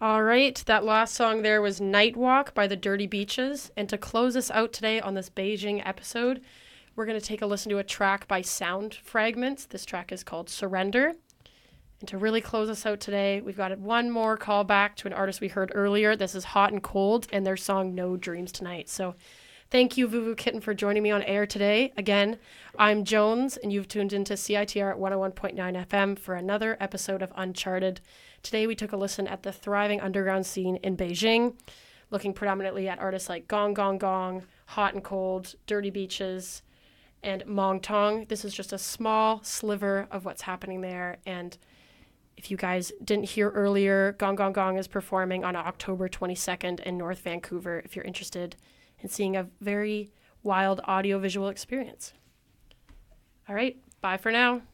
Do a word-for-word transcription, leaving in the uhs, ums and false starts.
All right, that last song there was Night Walk by the Dirty Beaches. And to close us out today on this Beijing episode, we're going to take a listen to a track by Sound Fragments. This track is called Surrender. And to really close us out today, we've got one more callback to an artist we heard earlier. This is Hot and Cold and their song No Dreams Tonight. So thank you, Vuvu Kitten, for joining me on air today. Again, I'm Jones, and you've tuned into C I T R at one oh one point nine F M for another episode of Uncharted. Today, we took a listen at the thriving underground scene in Beijing, looking predominantly at artists like Gong Gong Gong, Hot and Cold, Dirty Beaches, and Mong Tong. This is just a small sliver of what's happening there. And if you guys didn't hear earlier, Gong Gong Gong is performing on October twenty-second in North Vancouver if you're interested in seeing a very wild audiovisual experience. All right, bye for now.